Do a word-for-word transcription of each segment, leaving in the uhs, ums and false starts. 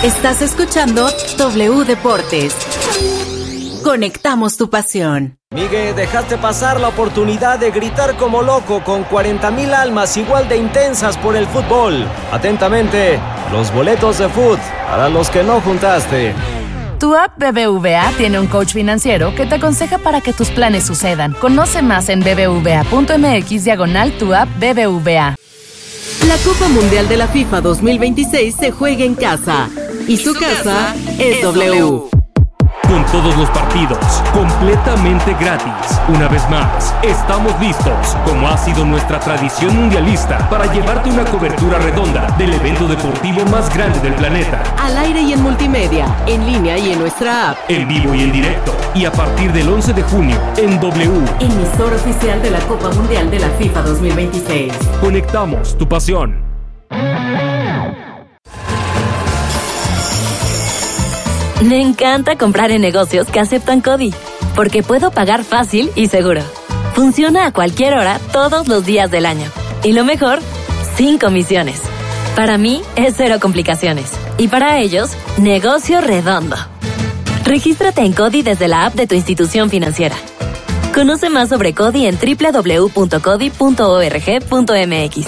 Estás escuchando W Deportes. Conectamos tu pasión. Miguel, dejaste pasar la oportunidad de gritar como loco con cuarenta mil almas igual de intensas por el fútbol. Atentamente, los boletos de fútbol para los que no juntaste. Tu app B B V A tiene un coach financiero que te aconseja para que tus planes sucedan. Conoce más en bbva.mx diagonal tu app B B V A. La Copa Mundial de la FIFA dos mil veintiséis se juega en casa. Y su casa es W. Con todos los partidos, completamente gratis. Una vez más, estamos listos, como ha sido nuestra tradición mundialista, para llevarte una cobertura redonda del evento deportivo más grande del planeta. Al aire y en multimedia, en línea y en nuestra app. En vivo y en directo. Y a partir del once de junio, en W. Emisor oficial de la Copa Mundial de la FIFA dos mil veintiséis. Conectamos tu pasión. Me encanta comprar en negocios que aceptan CODI, porque puedo pagar fácil y seguro. Funciona a cualquier hora, todos los días del año. Y lo mejor, sin comisiones. Para mí, es cero complicaciones. Y para ellos, negocio redondo. Regístrate en CODI desde la app de tu institución financiera. Conoce más sobre CODI en doble u doble u doble u punto codi punto org punto m x.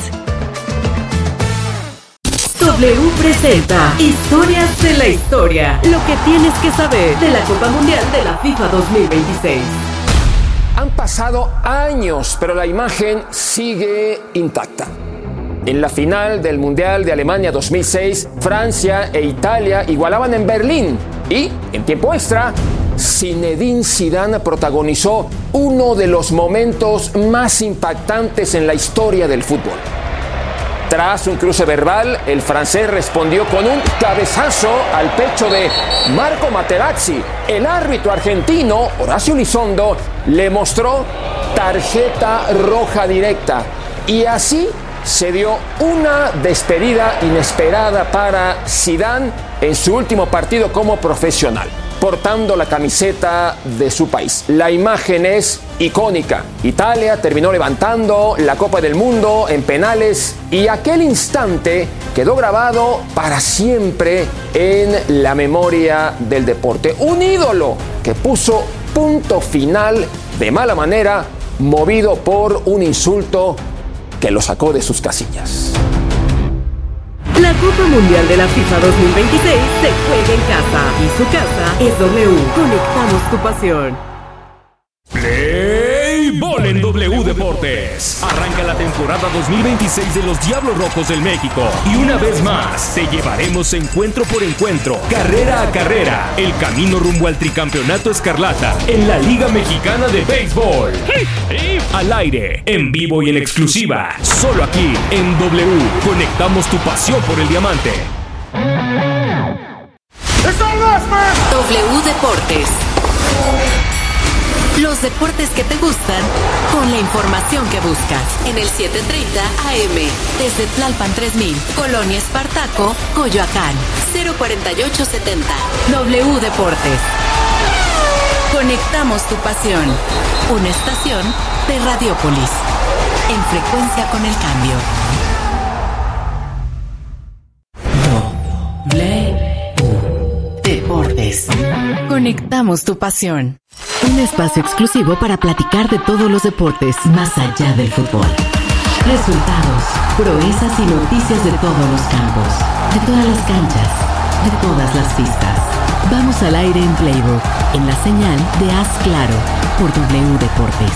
W presenta Historias de la Historia. Lo que tienes que saber de la Copa Mundial de la FIFA dos mil veintiséis. Han pasado años, pero la imagen sigue intacta. En la final del Mundial de Alemania dos mil seis, Francia e Italia igualaban en Berlín. Y, en tiempo extra, Zinedine Zidane protagonizó uno de los momentos más impactantes en la historia del fútbol. Tras un cruce verbal, el francés respondió con un cabezazo al pecho de Marco Materazzi. El árbitro argentino, Horacio Elizondo, le mostró tarjeta roja directa. Y así se dio una despedida inesperada para Zidane en su último partido como profesional, portando la camiseta de su país. La imagen es icónica. Italia terminó levantando la Copa del Mundo en penales y aquel instante quedó grabado para siempre en la memoria del deporte. Un ídolo que puso punto final de mala manera, movido por un insulto que lo sacó de sus casillas. La Copa Mundial de la FIFA dos mil veintiséis se juega en casa y su casa es W. Conectamos tu pasión. Play Ball en W Deportes. Arranca la temporada dos mil veintiséis de los Diablos Rojos del México. Y una vez más, te llevaremos encuentro por encuentro, carrera a carrera, el camino rumbo al tricampeonato escarlata en la Liga Mexicana de Béisbol. Al aire, en vivo y en exclusiva, solo aquí en W. Conectamos tu pasión por el diamante. W Deportes. Los deportes que te gustan, con la información que buscas. En el siete treinta A M, desde Tlalpan tres mil, Colonia Espartaco, Coyoacán, cero cuarenta y ocho setenta. W Deportes. Conectamos tu pasión. Una estación de Radiopolis. En frecuencia con el cambio. W Deportes. Conectamos tu pasión. Un espacio exclusivo para platicar de todos los deportes más allá del fútbol. Resultados, proezas y noticias de todos los campos, de todas las canchas, de todas las pistas. Vamos al aire en Playbook, en la señal de Haz Claro, por W Deportes.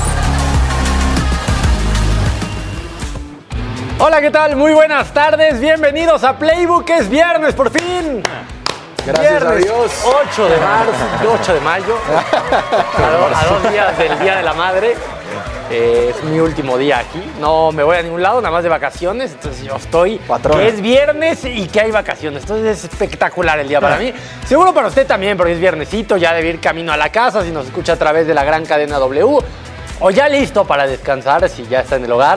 Hola, ¿qué tal? Muy buenas tardes, bienvenidos a Playbook, es viernes, por fin. Gracias viernes, a Dios. ocho de marzo, ocho de mayo, a, do, a dos días del Día de la Madre. Eh, es mi último día aquí, no me voy a ningún lado, nada más de vacaciones, entonces yo estoy, Patrona. Que es viernes y que hay vacaciones, entonces es espectacular el día para mí. Seguro para usted también, porque es viernesito, ya debe ir camino a la casa, si nos escucha a través de la gran cadena W, o ya listo para descansar, si ya está en el hogar.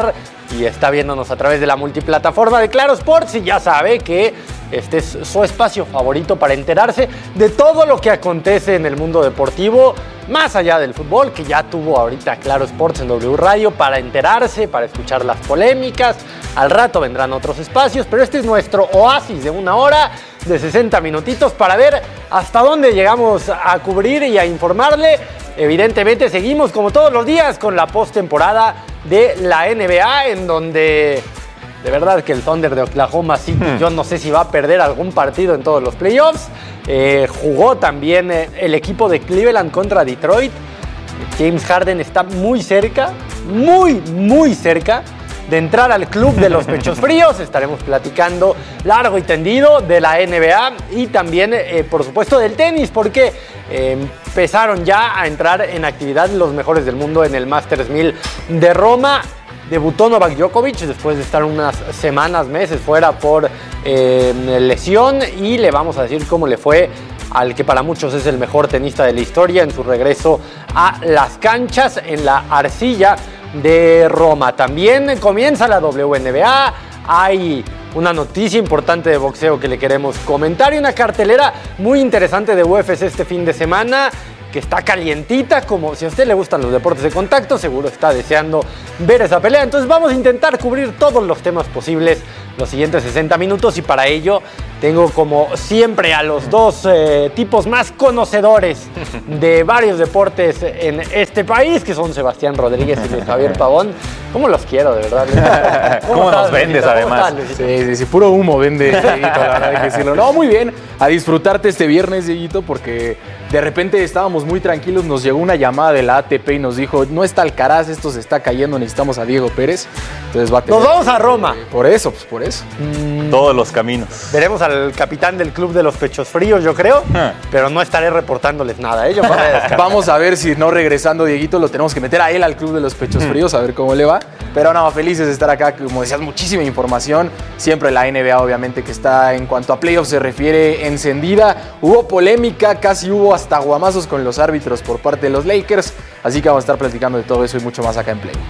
y está viéndonos a través de la multiplataforma de Claro Sports y ya sabe que este es su espacio favorito para enterarse de todo lo que acontece en el mundo deportivo, más allá del fútbol, que ya tuvo ahorita Claro Sports en W Radio para enterarse, para escuchar las polémicas. Al rato vendrán otros espacios, pero este es nuestro oasis de una hora, de sesenta minutitos, para ver hasta dónde llegamos a cubrir y a informarle. Evidentemente seguimos como todos los días con la postemporada de la N B A, en donde de verdad que el Thunder de Oklahoma City, hmm. yo no sé si va a perder algún partido en todos los playoffs. Eh, jugó también eh, el equipo de Cleveland contra Detroit. James Harden está muy cerca, muy, muy cerca de entrar al club de los pechos fríos. Estaremos platicando largo y tendido de la N B A y también, eh, por supuesto, del tenis, porque eh, empezaron ya a entrar en actividad los mejores del mundo en el Masters mil de Roma. Debutó Novak Djokovic después de estar unas semanas, meses fuera por eh, lesión, y le vamos a decir cómo le fue al que para muchos es el mejor tenista de la historia en su regreso a las canchas en la arcilla de Roma. También comienza la W N B A, hay una noticia importante de boxeo que le queremos comentar y una cartelera muy interesante de U F C este fin de semana, que está calientita, como si a usted le gustan los deportes de contacto, seguro está deseando ver esa pelea. Entonces vamos a intentar cubrir todos los temas posibles los siguientes sesenta minutos, y para ello tengo como siempre a los dos eh, tipos más conocedores de varios deportes en este país, que son Sebastián Rodríguez y Luis Javier Pavón. ¿Cómo los quiero, de verdad? ¿Cómo, ¿Cómo nos vendes, Luisito? Además? Estás, sí, sí, sí, puro humo vende, Dieguito, la verdad hay que decirlo. No, muy bien, a disfrutarte este viernes, Dieguito, porque de repente estábamos muy tranquilos, nos llegó una llamada de la A T P y nos dijo, no está Alcaraz, esto se está cayendo, necesitamos a Diego Pérez. Entonces va a tener, ¡nos vamos a Roma! Eh, por eso, pues por eso. Mm, Todos los caminos. Veremos al capitán del club de los pechos fríos, yo creo, huh. pero no estaré reportándoles nada. ¿eh? Yo Vamos a ver si no regresando, Dieguito, lo tenemos que meter a él al club de los pechos hmm. fríos, a ver cómo le va. Pero no, felices de estar acá, como decías, muchísima información. Siempre la N B A, obviamente, que está en cuanto a playoffs se refiere encendida. Hubo polémica, casi hubo hasta guamazos con los árbitros por parte de los Lakers. Así que vamos a estar platicando de todo eso y mucho más acá en Playbook.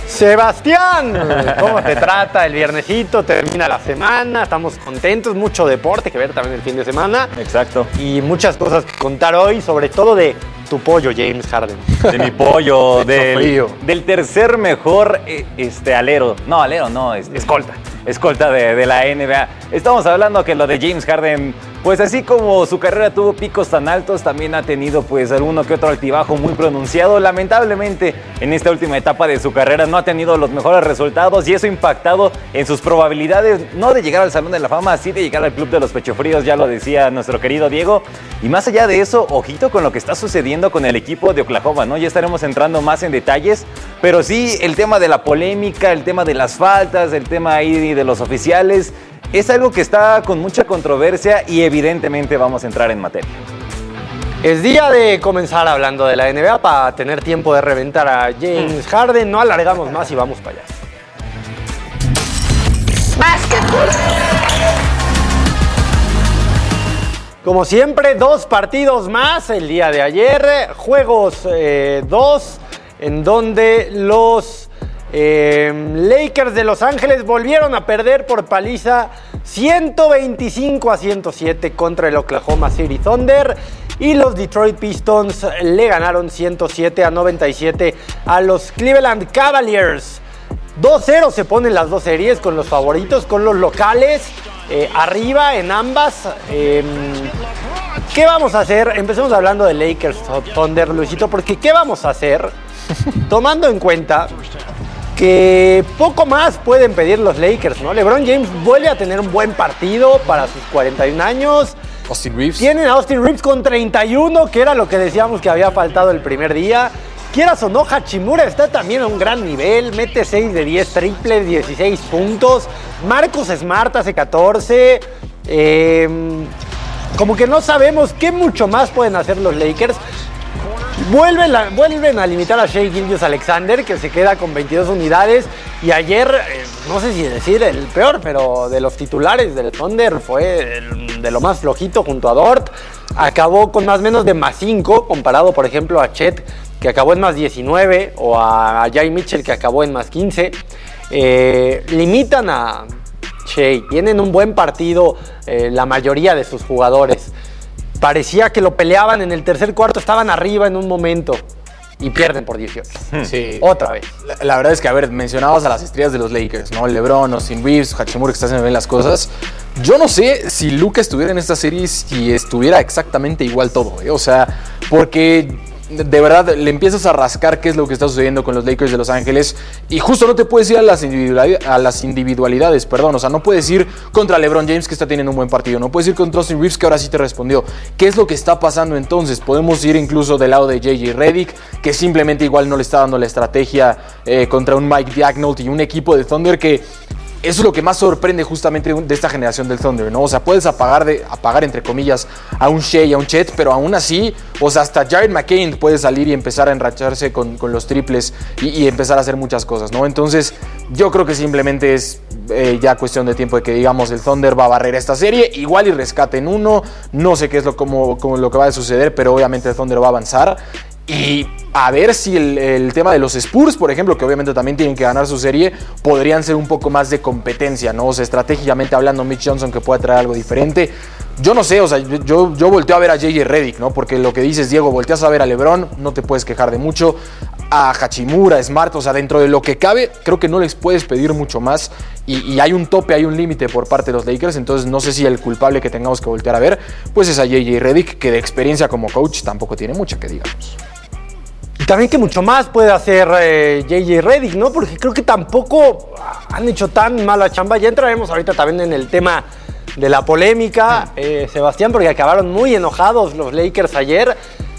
Sebastián, ¿cómo te trata el viernesito? Termina la semana, estamos contentos, mucho deporte que ver también el fin de semana. Exacto. Y muchas cosas que contar hoy, sobre todo de tu pollo, James Harden. De mi pollo, del, del tercer mejor este, alero. No, alero, no, es, escolta. Escolta de, de la N B A. Estamos hablando que lo de James Harden, pues así como su carrera tuvo picos tan altos, también ha tenido pues alguno que otro altibajo muy pronunciado. Lamentablemente, en esta última etapa de su carrera no ha tenido los mejores resultados, y eso ha impactado en sus probabilidades, no de llegar al Salón de la Fama, sí de llegar al Club de los Pechofríos, ya lo decía nuestro querido Diego. Y más allá de eso, ojito con lo que está sucediendo con el equipo de Oklahoma, ¿no? Ya estaremos entrando más en detalles, pero sí el tema de la polémica, el tema de las faltas, el tema ahí de los oficiales, es algo que está con mucha controversia y evidentemente vamos a entrar en materia. Es día de comenzar hablando de la N B A para tener tiempo de reventar a James Harden. No alargamos más y vamos para allá. Básquetbol. Como siempre, dos partidos más el día de ayer. Juegos eh, dos, en donde los Eh, Lakers de Los Ángeles volvieron a perder por paliza ciento veinticinco a ciento siete contra el Oklahoma City Thunder, y los Detroit Pistons le ganaron ciento siete a noventa y siete a los Cleveland Cavaliers. dos cero se ponen las dos series, con los favoritos, con los locales eh, arriba en ambas. Eh, ¿Qué vamos a hacer? Empecemos hablando de Lakers Thunder, Luisito, porque ¿qué vamos a hacer? Tomando en cuenta que poco más pueden pedir los Lakers, ¿no? LeBron James vuelve a tener un buen partido para sus cuarenta y un años. Austin Reeves. Tienen a Austin Reeves con treinta y uno, que era lo que decíamos que había faltado el primer día. Quieras o no, Hachimura está también a un gran nivel, mete seis de diez triples, dieciséis puntos. Marcus Smart hace catorce. Eh, como que no sabemos qué mucho más pueden hacer los Lakers. Vuelven, la, vuelven a limitar a Shai Gilgeous-Alexander, que se queda con veintidós unidades. Y ayer, eh, no sé si decir el peor, pero de los titulares del Thunder fue el, de lo más flojito junto a Dort. Acabó con más o menos de más cinco, comparado por ejemplo a Chet, que acabó en más diecinueve, o a Jay Mitchell, que acabó en más quince. eh, limitan a Shea. Tienen un buen partido eh, la mayoría de sus jugadores. Parecía que lo peleaban en el tercer cuarto, estaban arriba en un momento. Y pierden por dieciocho. Sí. Otra vez. La, la verdad es que, a ver, mencionabas a las estrellas de los Lakers, ¿no? LeBron, Austin Reeves, Hachimura, que está haciendo bien las cosas. Yo no sé si Luka estuviera en esta serie, si estuviera exactamente igual todo, ¿eh? O sea, porque de verdad le empiezas a rascar qué es lo que está sucediendo con los Lakers de Los Ángeles y justo no te puedes ir a las, individualidades, a las individualidades, perdón, o sea, no puedes ir contra LeBron James, que está teniendo un buen partido, no puedes ir contra Austin Reeves, que ahora sí te respondió. ¿Qué es lo que está pasando entonces? Podemos ir incluso del lado de J J Redick, que simplemente igual no le está dando la estrategia eh, contra un Mike Daigneault y un equipo de Thunder que... Eso es lo que más sorprende justamente de esta generación del Thunder, ¿no? O sea, puedes apagar, de, apagar entre comillas, a un Shea y a un Chet, pero aún así, o sea, hasta Jared McCain puede salir y empezar a enracharse con, con los triples y, y empezar a hacer muchas cosas, ¿no? Entonces, yo creo que simplemente es eh, ya cuestión de tiempo de que, digamos, el Thunder va a barrer esta serie, igual y rescaten uno, no sé qué es lo, como, como lo que va a suceder, pero obviamente el Thunder va a avanzar. Y a ver si el, el tema de los Spurs, por ejemplo, que obviamente también tienen que ganar su serie, podrían ser un poco más de competencia, ¿no? O sea, estratégicamente hablando, Mitch Johnson que pueda traer algo diferente. Yo no sé, o sea, yo, yo volteo a ver a J J Redick, ¿no? Porque lo que dices, Diego, volteas a ver a LeBron, no te puedes quejar de mucho. A Hachimura, Smart, o sea, dentro de lo que cabe, creo que no les puedes pedir mucho más. Y, y hay un tope, hay un límite por parte de los Lakers. Entonces no sé si el culpable que tengamos que voltear a ver, pues es a J J Redick, que de experiencia como coach tampoco tiene mucha, que digamos. Y también que mucho más puede hacer eh, J J Redick, ¿no? Porque creo que tampoco han hecho tan mala chamba. Ya entraremos ahorita también en el tema de la polémica, eh, Sebastián, porque acabaron muy enojados los Lakers ayer.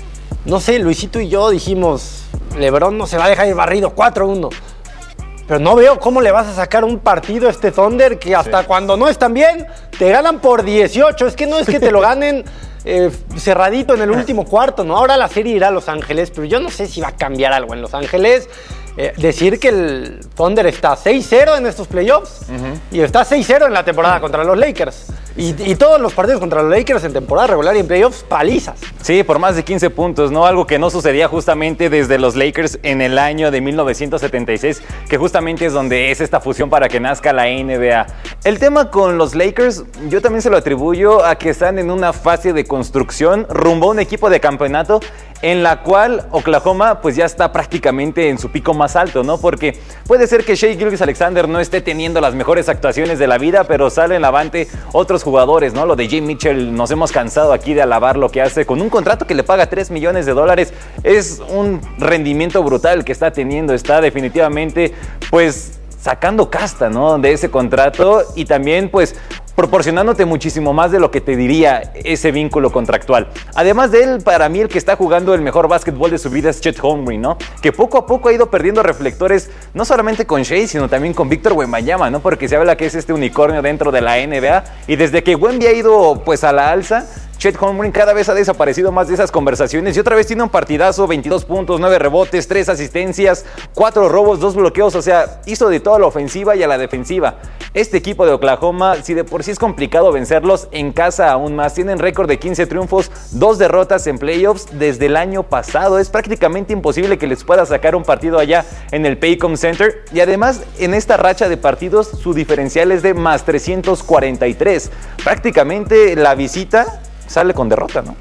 No sé, Luisito y yo dijimos, LeBron no se va a dejar ir barrido cuatro uno. Pero no veo cómo le vas a sacar un partido a este Thunder que hasta sí. Cuando no están bien, te ganan por dieciocho. Es que no es que te lo ganen eh, cerradito en el último cuarto, ¿no? Ahora la serie irá a Los Ángeles, pero yo no sé si va a cambiar algo en Los Ángeles. Eh, decir que el Thunder está seis cero en estos playoffs uh-huh. y está seis cero en la temporada uh-huh. contra los Lakers. Y, y todos los partidos contra los Lakers en temporada regular y en playoffs, palizas. Sí, por más de quince puntos, ¿no? Algo que no sucedía justamente desde los Lakers en el año de mil novecientos setenta y seis, que justamente es donde es esta fusión para que nazca la N B A. El tema con los Lakers, yo también se lo atribuyo a que están en una fase de construcción rumbo a un equipo de campeonato en la cual Oklahoma pues ya está prácticamente en su pico más alto, ¿no? Porque puede ser que Shai Gilgeous-Alexander no esté teniendo las mejores actuaciones de la vida, pero salen avante otros jugadores, ¿no? Lo de Jay Mitchell, nos hemos cansado aquí de alabar lo que hace con un contrato que le paga tres millones de dólares. Es un rendimiento brutal que está teniendo, está definitivamente pues sacando casta, ¿no? De ese contrato y también pues proporcionándote muchísimo más de lo que te diría ese vínculo contractual. Además de él, para mí el que está jugando el mejor básquetbol de su vida es Chet Holmgren, ¿no? Que poco a poco ha ido perdiendo reflectores, no solamente con Shai, sino también con Víctor Wembanyama, ¿no? Porque se habla que es este unicornio dentro de la N B A y desde que Wemby ha ido pues a la alza, Chet Holmgren cada vez ha desaparecido más de esas conversaciones y otra vez tiene un partidazo, veintidós puntos, nueve rebotes, tres asistencias, cuatro robos, dos bloqueos, o sea, hizo de toda la ofensiva y a la defensiva. Este equipo de Oklahoma, si de por sí es complicado vencerlos en casa aún más, tienen récord de quince triunfos, dos derrotas en playoffs desde el año pasado, es prácticamente imposible que les pueda sacar un partido allá en el Paycom Center y además en esta racha de partidos su diferencial es de más trescientos cuarenta y tres, prácticamente la visita sale con derrota, ¿no?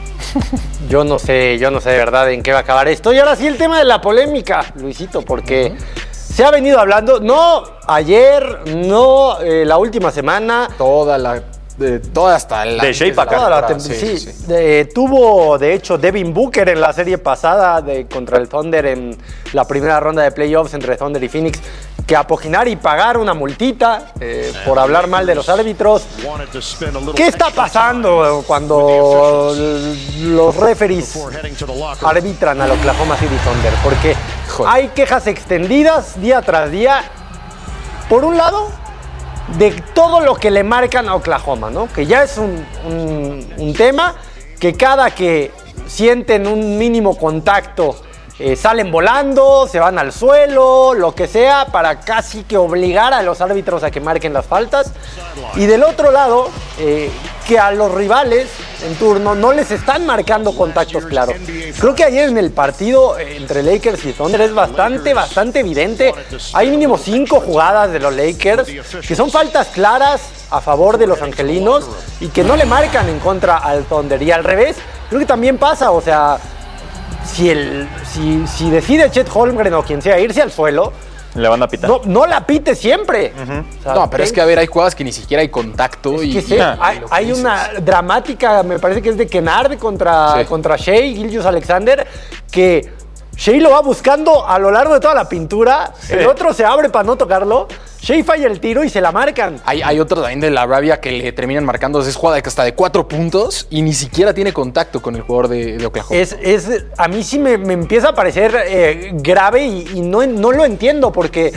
Yo no sé, yo no sé de verdad en qué va a acabar esto. Y ahora sí el tema de la polémica, Luisito, porque uh-huh. se ha venido hablando, no ayer, no eh, la última semana. Toda la... De, toda hasta la... De Shea para acá. La tem- sí, sí. sí. De, tuvo, de hecho, Devin Booker en la serie pasada de, contra el Thunder en la primera ronda de playoffs entre Thunder y Phoenix, que apoginar y pagar una multita eh, por hablar mal de los árbitros. ¿Qué está pasando cuando los referees arbitran al Oklahoma City Thunder? Porque hay quejas extendidas día tras día. Por un lado, de todo lo que le marcan a Oklahoma, ¿no? Que ya es un, un, un tema que cada que sienten un mínimo contacto eh, salen volando, se van al suelo, lo que sea, para casi que obligar a los árbitros a que marquen las faltas. Y del otro lado, eh, que a los rivales en turno, no les están marcando contactos claros. Creo que ayer en el partido entre Lakers y Thunder es bastante, bastante evidente. Hay mínimo cinco jugadas de los Lakers que son faltas claras a favor de los angelinos y que no le marcan en contra al Thunder. Y al revés, creo que también pasa, o sea, si, el, si, si decide Chet Holmgren o quien sea irse al suelo, le van a pitar. No, no la pite siempre. Uh-huh. O sea, no, pero es que, a ver, hay jugadas que ni siquiera hay contacto. Es y, que sí, y, hay, hay una dramática, me parece que es de Kennard contra, sí. contra Shai Gilgeous-Alexander, que Shai lo va buscando a lo largo de toda la pintura, sí. el otro se abre para no tocarlo, Shai falla el tiro y se la marcan. Hay, hay otro también de la Arabia que le terminan marcando, es jugada hasta de cuatro puntos y ni siquiera tiene contacto con el jugador de, de Oklahoma. Es, es, a mí sí me, me empieza a parecer eh, grave y, y no, no lo entiendo porque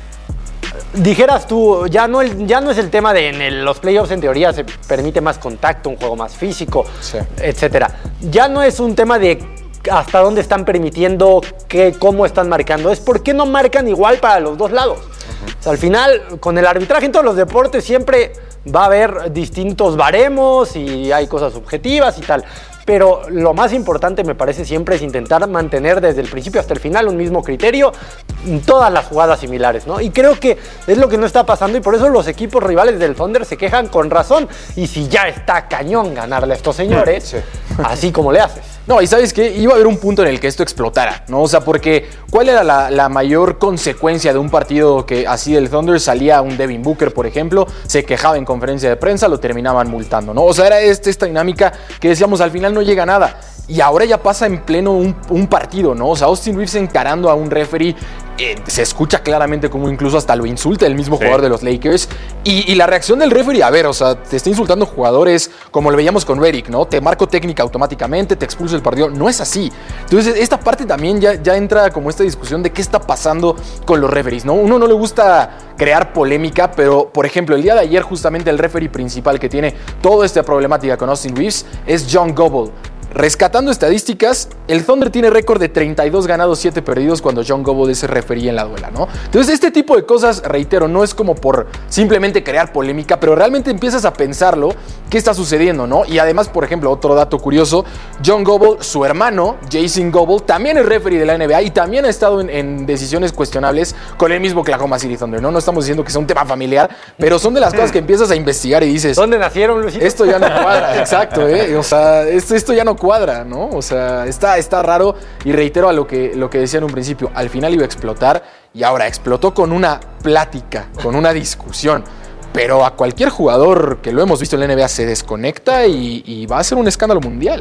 dijeras tú, ya no, el, ya no es el tema de en el, los playoffs en teoría se permite más contacto, un juego más físico, sí. etcétera. Ya no es un tema de hasta dónde están permitiendo, que, cómo están marcando, es por qué no marcan igual para los dos lados. O sea, al final, con el arbitraje en todos los deportes siempre va a haber distintos baremos y hay cosas subjetivas y tal. Pero lo más importante me parece siempre es intentar mantener desde el principio hasta el final un mismo criterio en todas las jugadas similares, ¿no? Y creo que es lo que no está pasando y por eso los equipos rivales del Thunder se quejan con razón. Y si ya está cañón ganarle a estos señores, sí. así como le haces. No, y ¿sabes qué? Iba a haber un punto en el que esto explotara, ¿no? O sea, porque ¿cuál era la, la mayor consecuencia de un partido que así del Thunder? Salía un Devin Booker, por ejemplo, se quejaba en conferencia de prensa, lo terminaban multando, ¿no? O sea, era este, esta dinámica que decíamos, al final no llega a nada. Y ahora ya pasa en pleno un, un partido, ¿no? O sea, Austin Reeves encarando a un referee, eh, se escucha claramente como incluso hasta lo insulta el mismo sí. jugador de los Lakers. Y, y la reacción del referee, a ver, o sea, te está insultando jugadores como lo veíamos con Redick, ¿no? Te marco técnica automáticamente, te expulso el partido. No es así. Entonces, esta parte también ya, ya entra como esta discusión de qué está pasando con los referees, ¿no? Uno no le gusta crear polémica, pero, por ejemplo, el día de ayer justamente el referee principal que tiene toda esta problemática con Austin Reeves es John Goble. Rescatando estadísticas, el Thunder tiene récord de treinta y dos ganados, siete perdidos cuando John Goble es refería en la duela, ¿no? Entonces, este tipo de cosas, reitero, no es como por simplemente crear polémica, pero realmente empiezas a pensarlo, qué está sucediendo, ¿no? Y además, por ejemplo, otro dato curioso, John Goble, su hermano, Jason Goble, también es referee de la N B A y también ha estado en, en decisiones cuestionables con el mismo Oklahoma City Thunder, ¿no? No estamos diciendo que sea un tema familiar, pero son de las cosas que empiezas a investigar y dices... ¿Dónde nacieron, Luisito? Esto ya no cuadra, exacto, ¿eh? O sea, esto, esto ya no cuadra. cuadra, ¿no? O sea, está, está raro y reitero a lo que, lo que decía en un principio, al final iba a explotar y ahora explotó con una plática, con una discusión, pero a cualquier jugador que lo hemos visto en la N B A se desconecta y, y va a ser un escándalo mundial.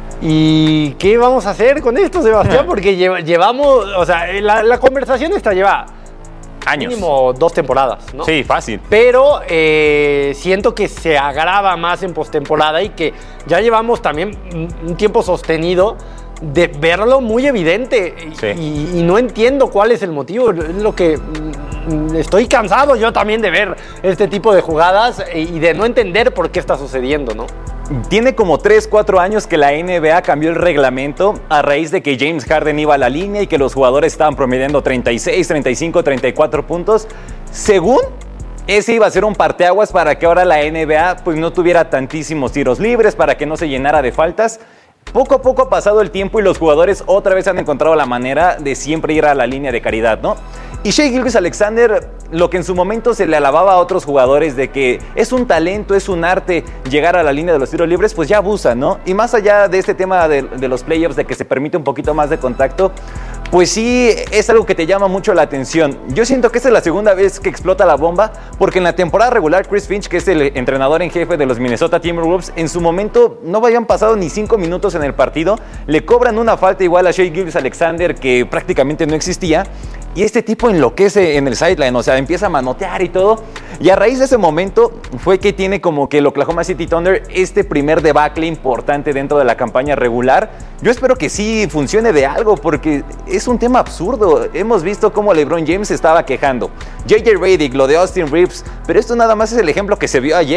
¿Y qué vamos a hacer con esto, Sebastián? Porque llevamos, o sea, la, la conversación esta lleva... años. Mínimo dos temporadas, ¿no? Sí, fácil. Pero eh, siento que se agrava más en postemporada y que ya llevamos también un tiempo sostenido de verlo muy evidente. Sí. Y, y no entiendo cuál es el motivo. Es lo que estoy cansado yo también de ver este tipo de jugadas y de no entender por qué está sucediendo, ¿no? Tiene como tres, cuatro años que la N B A cambió el reglamento a raíz de que James Harden iba a la línea y que los jugadores estaban promediando treinta y seis, treinta y cinco, treinta y cuatro puntos. Según, ese iba a ser un parteaguas para que ahora la N B A pues, no tuviera tantísimos tiros libres, para que no se llenara de faltas. Poco a poco ha pasado el tiempo y los jugadores otra vez han encontrado la manera de siempre ir a la línea de caridad, ¿no? Y Shai Gilgeous-Alexander, lo que en su momento se le alababa a otros jugadores de que es un talento, es un arte llegar a la línea de los tiros libres, pues ya abusa, ¿no? Y más allá de este tema de, de los playoffs, de que se permite un poquito más de contacto, pues sí es algo que te llama mucho la atención. Yo siento que esta es la segunda vez que explota la bomba, porque en la temporada regular Chris Finch, que es el entrenador en jefe de los Minnesota Timberwolves, en su momento no habían pasado ni cinco minutos en el partido, le cobran una falta igual a Shai Gilgeous-Alexander que prácticamente no existía, y este tipo enloquece en el sideline, o sea, empieza a manotear y todo. Y a raíz de ese momento fue que tiene como que el Oklahoma City Thunder este primer debacle importante dentro de la campaña regular. Yo espero que sí funcione de algo, porque es un tema absurdo. Hemos visto cómo LeBron James estaba quejando, J J Redick, lo de Austin Reeves, pero esto nada más es el ejemplo que se vio ayer.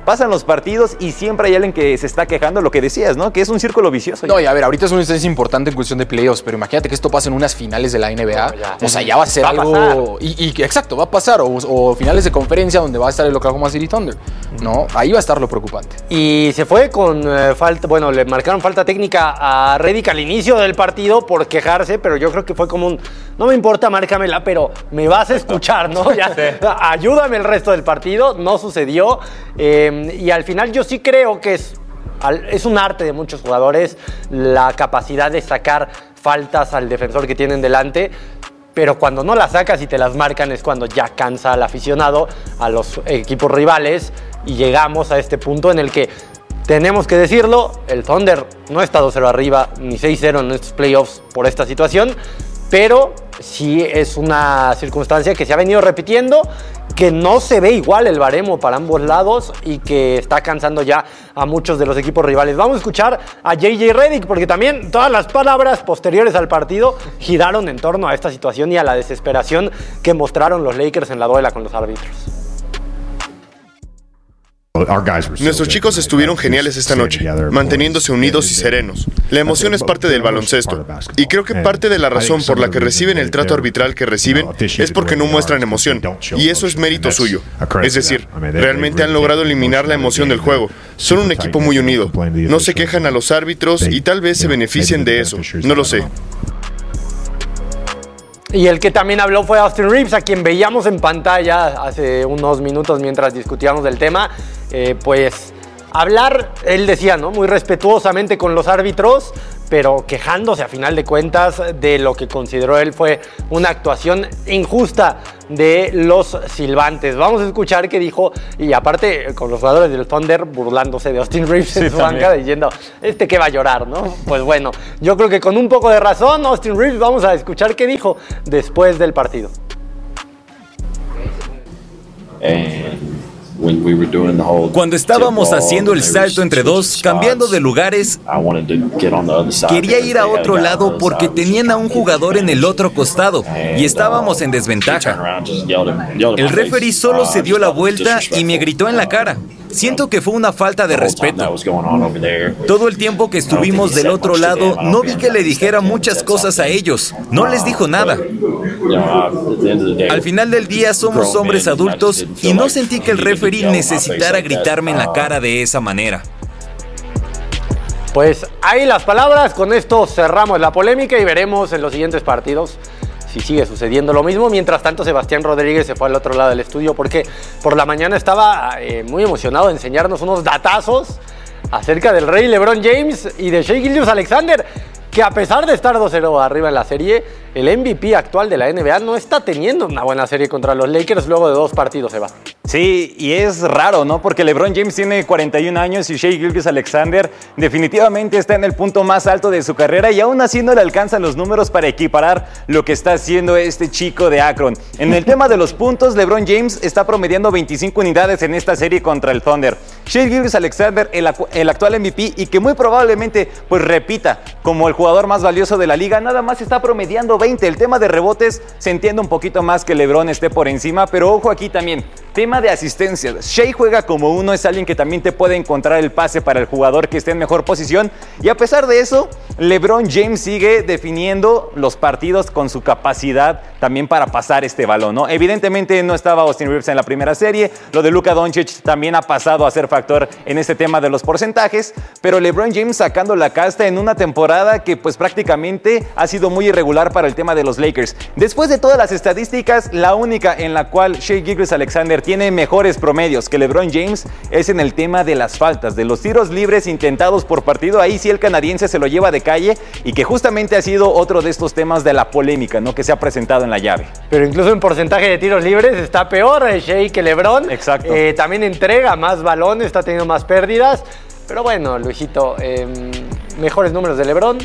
pasan los partidos y siempre hay alguien que se está quejando, lo que decías, ¿no? Que es un círculo vicioso. No, y a ver, ahorita es una instancia importante en cuestión de playoffs, pero imagínate que esto pasa en unas finales de la N B A. No, ya. O sea, ya va a ser va algo... A y, y exacto, va a pasar. O, o finales de conferencia donde va a estar el Oklahoma City Thunder, ¿no? Ahí va a estar lo preocupante. Y se fue con eh, falta... Bueno, le marcaron falta técnica a Redick al inicio del partido por quejarse, pero yo creo que fue como un... No me importa, márcamela, pero me vas a escuchar, ¿no? Ya, sí. Ayúdame el resto del partido. No sucedió. Eh, y al final yo sí creo que es, es un arte de muchos jugadores la capacidad de sacar faltas al defensor que tienen delante. Pero cuando no las sacas y te las marcan es cuando ya cansa al aficionado, a los equipos rivales. Y llegamos a este punto en el que tenemos que decirlo, el Thunder no está dos cero arriba ni seis cero en estos playoffs por esta situación. Pero sí es una circunstancia que se ha venido repitiendo, que no se ve igual el baremo para ambos lados y que está cansando ya a muchos de los equipos rivales. Vamos a escuchar a J J Redick porque también todas las palabras posteriores al partido giraron en torno a esta situación y a la desesperación que mostraron los Lakers en la duela con los árbitros. Nuestros chicos estuvieron geniales esta noche, manteniéndose unidos y serenos. La emoción es parte del baloncesto, y creo que parte de la razón por la que reciben el trato arbitral que reciben es porque no muestran emoción, y eso es mérito suyo. Es decir, realmente han logrado eliminar la emoción del juego. Son un equipo muy unido. No se quejan a los árbitros y tal vez se beneficien de eso, no lo sé. Y el que también habló fue Austin Reaves, a quien veíamos en pantalla hace unos minutos mientras discutíamos del tema. Eh, pues hablar, él decía, ¿no? Muy respetuosamente con los árbitros, pero quejándose a final de cuentas de lo que consideró él fue una actuación injusta de los silbantes. Vamos a escuchar qué dijo, y aparte con los jugadores del Thunder burlándose de Austin Reaves sí, en su banca, diciendo, este que va a llorar, ¿no? Pues bueno, yo creo que con un poco de razón, Austin Reaves, vamos a escuchar qué dijo después del partido. Cuando estábamos haciendo el salto entre dos, cambiando de lugares, quería ir a otro lado porque tenían a un jugador en el otro costado y estábamos en desventaja. El referee solo se dio la vuelta y me gritó en la cara. Siento que fue una falta de respeto. Todo el tiempo que estuvimos del otro lado, no vi que le dijera muchas cosas a ellos. No les dijo nada. Al final del día somos hombres adultos y no sentí que el referee necesitara gritarme en la cara de esa manera. Pues ahí las palabras, con esto cerramos la polémica y veremos en los siguientes partidos si sigue sucediendo lo mismo. Mientras tanto, Sebastián Rodríguez se fue al otro lado del estudio porque por la mañana estaba eh, muy emocionado de enseñarnos unos datazos acerca del rey LeBron James y de Shai Gilgeous-Alexander, que a pesar de estar dos cero arriba en la serie, el M V P actual de la N B A no está teniendo una buena serie contra los Lakers luego de dos partidos, Seba. Sí, y es raro, ¿no? Porque LeBron James tiene cuarenta y un años y Shai Gilgeous-Alexander definitivamente está en el punto más alto de su carrera y aún así no le alcanzan los números para equiparar lo que está haciendo este chico de Akron. En el tema de los puntos, LeBron James está promediando veinticinco unidades en esta serie contra el Thunder. Shai Gilgeous-Alexander, el, el actual M V P y que muy probablemente pues repita como el jugador más valioso de la liga, nada más está promediando veinte. El tema de rebotes se entiende un poquito más que LeBron esté por encima, pero ojo aquí también, tema de asistencias. Shai juega como uno, es alguien que también te puede encontrar el pase para el jugador que esté en mejor posición y a pesar de eso, LeBron James sigue definiendo los partidos con su capacidad también para pasar este balón, ¿no? Evidentemente no estaba Austin Reaves en la primera serie, lo de Luka Doncic también ha pasado a ser factor en este tema de los porcentajes, pero LeBron James sacando la casta en una temporada que pues prácticamente ha sido muy irregular para el tema de los Lakers. Después de todas las estadísticas, la única en la cual Shai Gilgeous-Alexander tiene mejores promedios que LeBron James es en el tema de las faltas, de los tiros libres intentados por partido. Ahí sí el canadiense se lo lleva de calle y que justamente ha sido otro de estos temas de la polémica, ¿no? Que se ha presentado en la llave. Pero incluso en porcentaje de tiros libres está peor Shai que LeBron. Exacto. Eh, también entrega más balones, está teniendo más pérdidas. Pero bueno, Luisito, eh, mejores números de LeBron,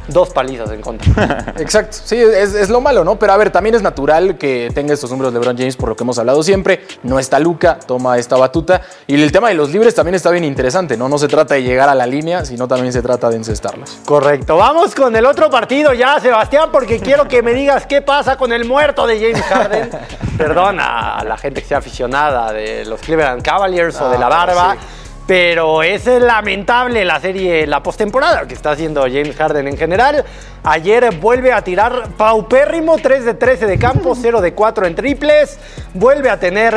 dos palizas en contra. Exacto, sí, es, es lo malo, ¿no? Pero a ver, también es natural que tenga estos números LeBron James por lo que hemos hablado siempre. No está Luka, toma esta batuta. Y el tema de los libres también está bien interesante, ¿no? No se trata de llegar a la línea, sino también se trata de encestarlos. Correcto. Vamos con el otro partido ya, Sebastián, porque quiero que me digas qué pasa con el muerto de James Harden. Perdón a la gente que sea aficionada de los Cleveland Cavaliers ah, o de la barba. Sí. Pero es lamentable la serie, la postemporada que está haciendo James Harden en general. Ayer vuelve a tirar paupérrimo, tres de trece de campo, cero de cuatro en triples. Vuelve a tener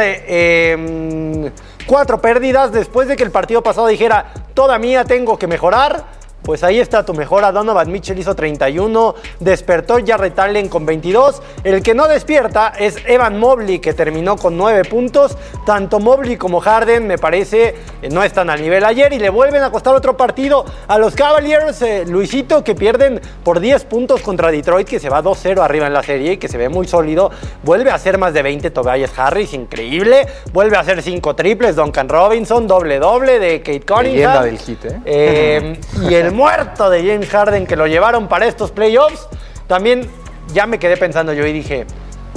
eh, cuatro pérdidas después de que el partido pasado dijera, toda mía, tengo que mejorar. Pues ahí está tu mejora. Donovan Mitchell hizo treinta y uno, despertó Jarrett Allen con veintidós. El que no despierta es Evan Mobley, que terminó con nueve puntos. Tanto Mobley como Harden, me parece, no están al nivel ayer y le vuelven a costar otro partido a los Cavaliers, eh, Luisito, que pierden por diez puntos contra Detroit, que se va dos cero arriba en la serie y que se ve muy sólido. Vuelve a hacer más de veinte Tobias Harris, increíble. Vuelve a hacer cinco triples, Duncan Robinson, doble doble de Kate Cunningham. Leyenda del hit, ¿eh? eh y el muerto de James Harden, que lo llevaron para estos playoffs. También ya me quedé pensando yo y dije,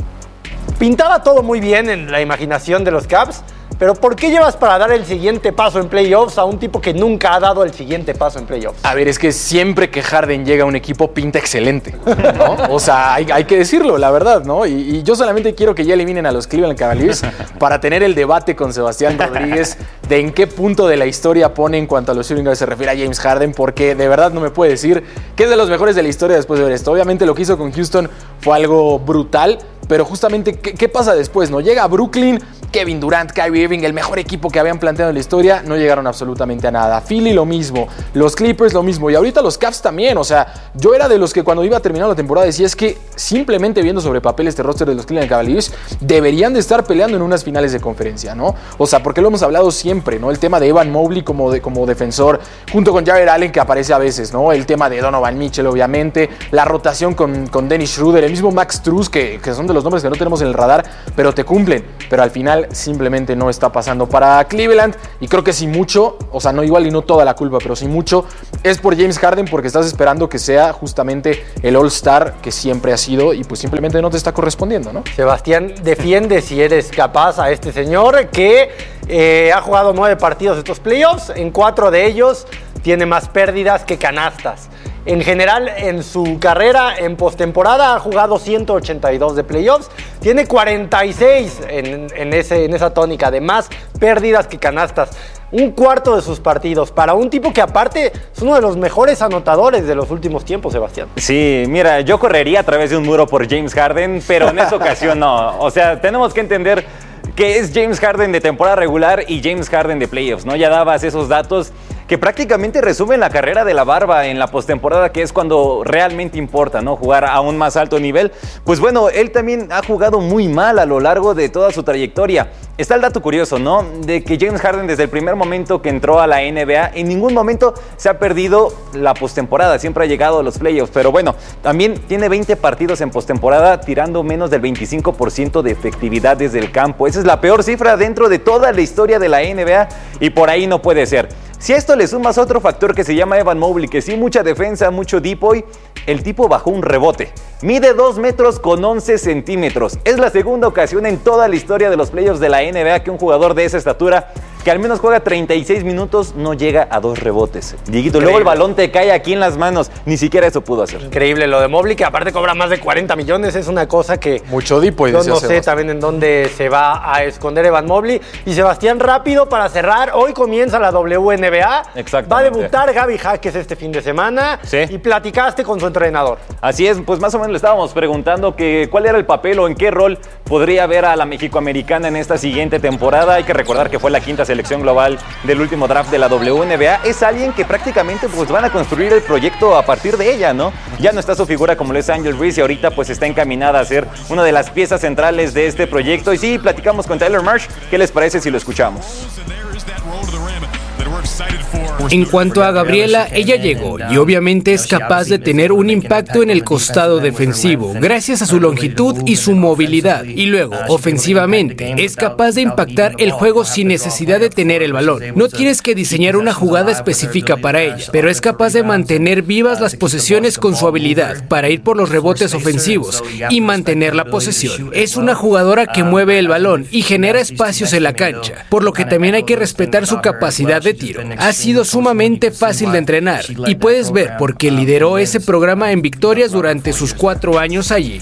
pintaba todo muy bien en la imaginación de los Cavs, pero ¿por qué llevas para dar el siguiente paso en playoffs a un tipo que nunca ha dado el siguiente paso en playoffs? A ver, es que siempre que Harden llega a un equipo pinta excelente, ¿no? O sea, hay, hay que decirlo, la verdad, ¿no? Y, y yo solamente quiero que ya eliminen a los Cleveland Cavaliers para tener el debate con Sebastián Rodríguez de en qué punto de la historia pone en cuanto a los shooting guards se refiere a James Harden, porque de verdad no me puede decir que es de los mejores de la historia después de ver esto. Obviamente lo que hizo con Houston fue algo brutal, pero justamente, ¿qué, qué pasa después, no? Llega a Brooklyn, Kevin Durant, Kyrie Irving, el mejor equipo que habían planteado en la historia, no llegaron absolutamente a nada. Philly lo mismo, los Clippers lo mismo, y ahorita los Cavs también. O sea, yo era de los que cuando iba a terminar la temporada decía es que simplemente viendo sobre papel este roster de los Cleveland Cavaliers, deberían de estar peleando en unas finales de conferencia, ¿no? O sea, porque lo hemos hablado siempre, ¿no? El tema de Evan Mobley como, de, como defensor, junto con Jarrett Allen, que aparece a veces, ¿no? El tema de Donovan Mitchell, obviamente, la rotación con, con Dennis Schroeder, el mismo Max Strus, que, que son de los nombres que no tenemos en el radar, pero te cumplen. Pero al final simplemente no está pasando para Cleveland, y creo que si mucho, o sea, no igual y no toda la culpa, pero si mucho es por James Harden, porque estás esperando que sea justamente el All-Star que siempre ha sido y pues simplemente no te está correspondiendo, ¿no? Sebastián, defiende si eres capaz a este señor que eh, ha jugado nueve partidos de estos playoffs, en cuatro de ellos tiene más pérdidas que canastas. En general, en su carrera en postemporada ha jugado ciento ochenta y dos de playoffs. Tiene cuarenta y seis en, en, ese, en esa tónica de más pérdidas que canastas. Un cuarto de sus partidos para un tipo que aparte es uno de los mejores anotadores de los últimos tiempos, Sebastián. Sí, mira, yo correría a través de un muro por James Harden, pero en esta ocasión no. O sea, tenemos que entender que es James Harden de temporada regular y James Harden de playoffs, ¿no? Ya dabas esos datos que prácticamente resumen la carrera de la barba en la postemporada, que es cuando realmente importa, ¿no? Jugar a un más alto nivel. Pues bueno, él también ha jugado muy mal a lo largo de toda su trayectoria. Está el dato curioso, ¿no? De que James Harden desde el primer momento que entró a la N B A, en ningún momento se ha perdido la postemporada, siempre ha llegado a los playoffs. Pero bueno, también tiene veinte partidos en postemporada, tirando menos del veinticinco por ciento de efectividad desde el campo. Esa es la peor cifra dentro de toda la historia de la N B A y por ahí no puede ser. Si a esto le sumas otro factor que se llama Evan Mobley, que sí, mucha defensa, mucho deep boy, el tipo bajó un rebote. Mide dos metros con once centímetros. Es la segunda ocasión en toda la historia de los playoffs de la N B A que un jugador de esa estatura, que al menos juega treinta y seis minutos, no llega a dos rebotes. Dieguito, luego el balón te cae aquí en las manos. Ni siquiera eso pudo hacer. Increíble lo de Mobley, que aparte cobra más de cuarenta millones. Es una cosa que mucho deep boy, yo no sé también en dónde se va a esconder Evan Mobley. Y Sebastián, rápido para cerrar, hoy comienza la W N B A. Va a debutar Gaby Jaques este fin de semana. Sí. Y platicaste con su entrenador. Así es, pues más o menos le estábamos preguntando que cuál era el papel o en qué rol podría ver a la mexicoamericana en esta siguiente temporada. Hay que recordar que fue la quinta selección global del último draft de la W N B A. Es alguien que prácticamente pues van a construir el proyecto a partir de ella, ¿no? Ya no está su figura como lo es Angel Reese y ahorita pues está encaminada a ser una de las piezas centrales de este proyecto. Y sí, platicamos con Tyler Marsh. ¿Qué les parece si lo escuchamos? Excited for. En cuanto a Gabriela, ella llegó y obviamente es capaz de tener un impacto en el costado defensivo, gracias a su longitud y su movilidad. Y luego, ofensivamente, es capaz de impactar el juego sin necesidad de tener el balón. No tienes que diseñar una jugada específica para ella, pero es capaz de mantener vivas las posesiones con su habilidad para ir por los rebotes ofensivos y mantener la posesión. Es una jugadora que mueve el balón y genera espacios en la cancha, por lo que también hay que respetar su capacidad de tiro. Ha sido sumamente fácil de entrenar y puedes ver por qué lideró ese programa en victorias durante sus cuatro años allí.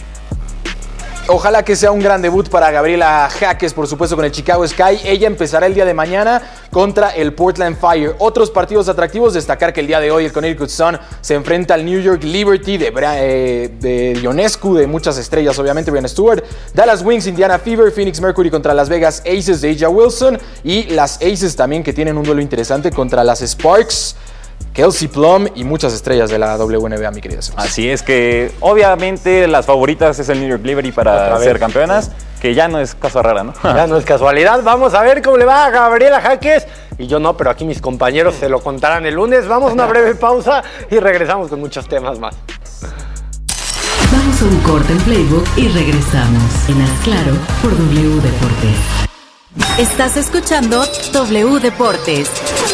Ojalá que sea un gran debut para Gabriela Jaques, por supuesto, con el Chicago Sky. Ella empezará el día de mañana contra el Portland Fire. Otros partidos atractivos, destacar que el día de hoy el Connecticut Sun se enfrenta al New York Liberty de, eh, de Ionescu, de muchas estrellas, obviamente, Brianna Stewart. Dallas Wings, Indiana Fever, Phoenix Mercury contra Las Vegas Aces de A'ja Wilson. Y las Aces también, que tienen un duelo interesante contra las Sparks, Kelsey Plum y muchas estrellas de la W N B A, mi querida Sebas. Así es que, obviamente, las favoritas es el New York Liberty para ser campeonas, que ya no es cosa rara, ¿no? Ya no es casualidad. Vamos a ver cómo le va a Gabriela Jaques. Y yo no, pero aquí mis compañeros se lo contarán el lunes. Vamos a una breve pausa y regresamos con muchos temas más. Vamos a un corte en Playbook y regresamos en Haz Claro por W Deportes. Estás escuchando W Deportes.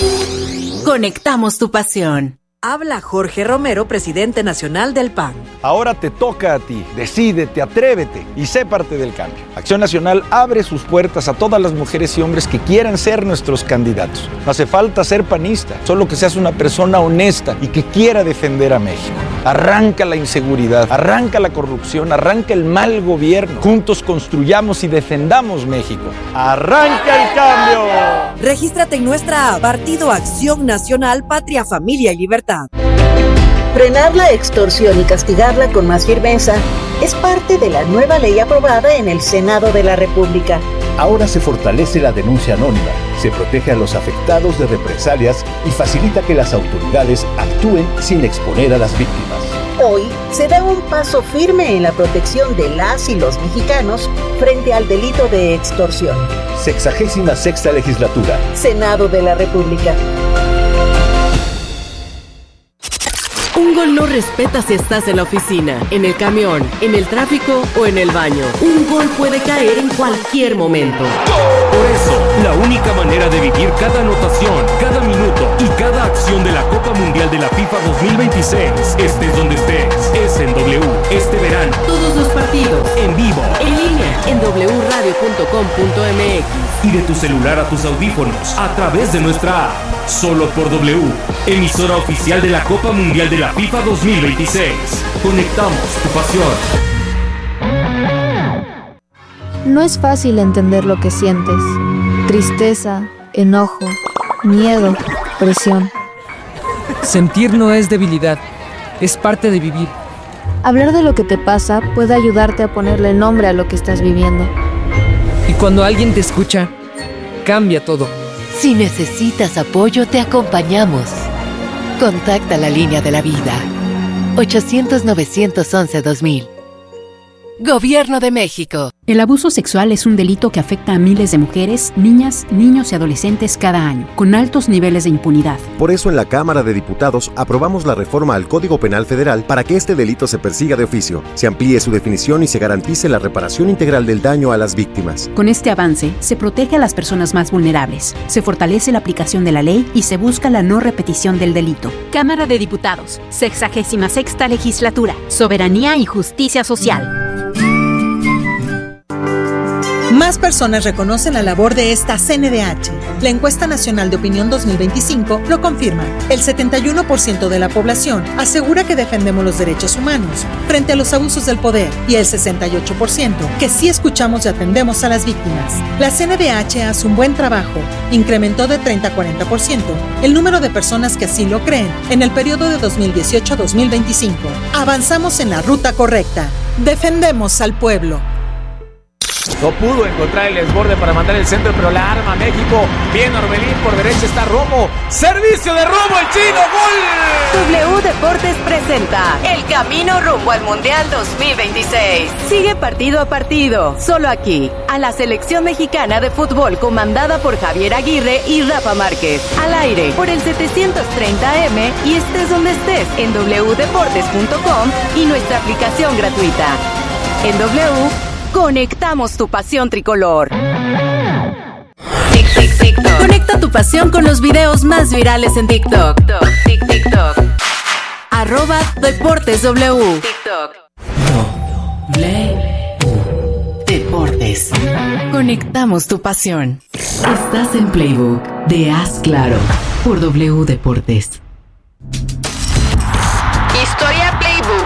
Conectamos tu pasión. Habla Jorge Romero, presidente nacional del P A N. Ahora te toca a ti. Decídete, atrévete y sé parte del cambio. Acción Nacional abre sus puertas a todas las mujeres y hombres que quieran ser nuestros candidatos. No hace falta ser panista, solo que seas una persona honesta y que quiera defender a México. Arranca la inseguridad, arranca la corrupción, arranca el mal gobierno. Juntos construyamos y defendamos México. ¡Arranca el cambio! Regístrate en nuestra app Partido Acción Nacional, Patria, Familia y Libertad. Frenar la extorsión y castigarla con más firmeza es parte de la nueva ley aprobada en el Senado de la República. Ahora se fortalece la denuncia anónima, se protege a los afectados de represalias y facilita que las autoridades actúen sin exponer a las víctimas. Hoy se da un paso firme en la protección de las y los mexicanos frente al delito de extorsión. Sexagésima sexta legislatura. Senado de la República. Un gol no respeta si estás en la oficina, en el camión, en el tráfico o en el baño. Un gol puede caer en cualquier momento. Por eso, la única manera de vivir cada anotación, cada minuto y cada acción de la Copa Mundial de la FIFA dos mil veintiséis, estés donde estés, es en W este verano. Todos los partidos, en vivo, en línea, en doble u radio punto com punto m x. Y de tu celular a tus audífonos, a través de nuestra app. Solo por W, emisora oficial de la Copa Mundial de la FIFA dos mil veintiséis. Conectamos tu pasión. No es fácil entender lo que sientes. Tristeza, enojo, miedo, presión. Sentir no es debilidad, es parte de vivir. Hablar de lo que te pasa puede ayudarte a ponerle nombre a lo que estás viviendo. Y cuando alguien te escucha, cambia todo. Si necesitas apoyo, te acompañamos. Contacta la línea de la vida. ochocientos, novecientos once, dos mil. Gobierno de México. El abuso sexual es un delito que afecta a miles de mujeres, niñas, niños y adolescentes cada año, con altos niveles de impunidad. Por eso en la Cámara de Diputados aprobamos la reforma al Código Penal Federal para que este delito se persiga de oficio, se amplíe su definición y se garantice la reparación integral del daño a las víctimas. Con este avance, se protege a las personas más vulnerables, se fortalece la aplicación de la ley y se busca la no repetición del delito. Cámara de Diputados, sexagésima sexta legislatura, soberanía y justicia social. Más personas reconocen la labor de esta C N D H. La Encuesta Nacional de Opinión dos mil veinticinco lo confirma. El setenta y uno por ciento de la población asegura que defendemos los derechos humanos frente a los abusos del poder y el sesenta y ocho por ciento que sí escuchamos y atendemos a las víctimas. La C N D H hace un buen trabajo. Incrementó de treinta a cuarenta por ciento el número de personas que así lo creen en el periodo de dos mil dieciocho a dos mil veinticinco. Avanzamos en la ruta correcta. Defendemos al pueblo. No pudo encontrar el desborde para mandar el centro, pero la arma México. Bien Orbelín, por derecha está Romo. Servicio de Romo, el chino, gol. W Deportes presenta el camino rumbo al Mundial dos mil veintiséis. Sigue partido a partido, solo aquí, a la selección mexicana de fútbol comandada por Javier Aguirre y Rafa Márquez. Al aire, por el setecientos treinta A M y estés donde estés en doble u deportes punto com y nuestra aplicación gratuita. En W, conectamos tu pasión tricolor. Tic, tic, TikTok. Conecta tu pasión con los videos más virales en TikTok. Tic, TikTok. Arroba Deportes W. TikTok. W Deportes. Conectamos tu pasión. Estás en Playbook de Haz Claro por W Deportes. Historia Playbook.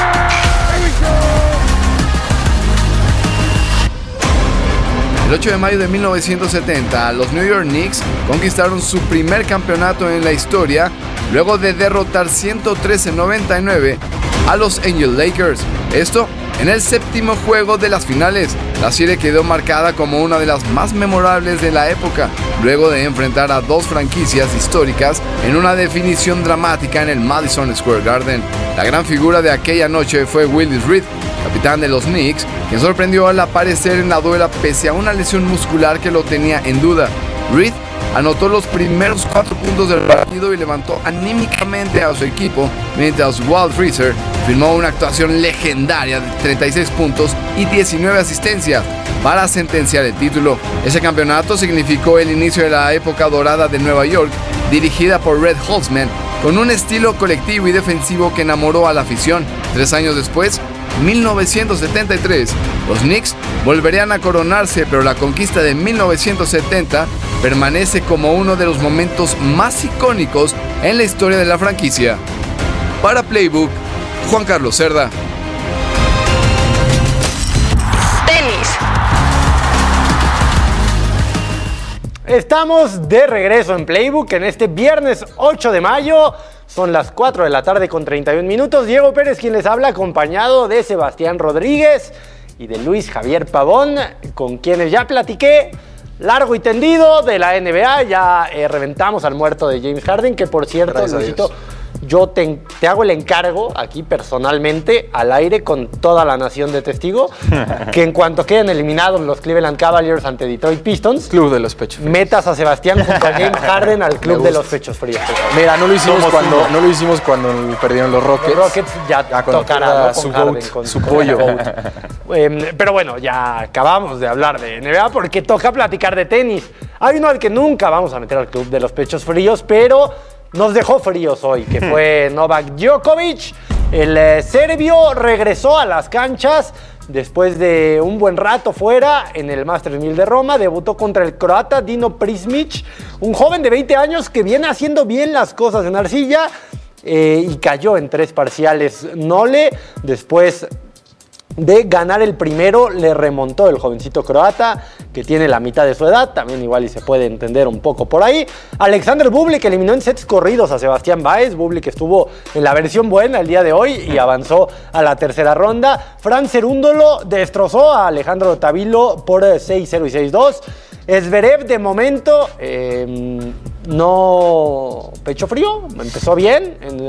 El ocho de mayo de mil novecientos setenta, los New York Knicks conquistaron su primer campeonato en la historia luego de derrotar ciento trece a noventa y nueve a los Angeles Lakers. Esto en el séptimo juego de las finales. La serie quedó marcada como una de las más memorables de la época, luego de enfrentar a dos franquicias históricas en una definición dramática en el Madison Square Garden. La gran figura de aquella noche fue Willis Reed, capitán de los Knicks, quien sorprendió al aparecer en la duela pese a una lesión muscular que lo tenía en duda. Reed anotó los primeros cuatro puntos del partido y levantó anímicamente a su equipo, mientras Walt Frazier firmó una actuación legendaria de treinta y seis puntos y diecinueve asistencias para sentenciar el título. Ese campeonato significó el inicio de la época dorada de Nueva York, dirigida por Red Holzman, con un estilo colectivo y defensivo que enamoró a la afición. Tres años después, mil novecientos setenta y tres, los Knicks volverían a coronarse, pero la conquista de mil novecientos setenta permanece como uno de los momentos más icónicos en la historia de la franquicia. Para Playbook, Juan Carlos Cerda. Tenis. Estamos de regreso en Playbook en este viernes ocho de mayo. Son las cuatro de la tarde con treinta y un minutos. Diego Pérez quien les habla, acompañado de Sebastián Rodríguez y de Luis Javier Pavón, con quienes ya platiqué largo y tendido de la N B A. Ya eh, reventamos al muerto de James Harden, que por cierto, Luisito, yo te, te hago el encargo aquí personalmente, al aire, con toda la nación de testigo, que en cuanto queden eliminados los Cleveland Cavaliers ante Detroit Pistons, Club de los Pechos Fríos, metas a Sebastián junto a James Harden al Club de los Pechos Fríos. Mira, no lo hicimos Somos cuando uno. no lo hicimos cuando perdieron los Rockets. Los Rockets ya, ya tocará, ¿no? su, Harden, goat, con su pollo. eh, pero bueno, ya acabamos de hablar de N B A porque toca platicar de tenis. Hay uno al que nunca vamos a meter al Club de los Pechos Fríos, pero nos dejó fríos hoy, que fue Novak Djokovic. El eh, serbio regresó a las canchas después de un buen rato fuera en el Masters mil de Roma. Debutó contra el croata Dino Prismic, un joven de veinte años que viene haciendo bien las cosas en arcilla eh, y cayó en tres parciales nole. Después de ganar el primero, le remontó el jovencito croata, que tiene la mitad de su edad, también igual y se puede entender un poco por ahí. Alexander Bublik eliminó en sets corridos a Sebastián Báez. Bublik estuvo en la versión buena el día de hoy y avanzó a la tercera ronda. Fran Cerúndolo destrozó a Alejandro Tavilo por seis cero y seis dos. Zverev de momento eh, no pecho frío, empezó bien en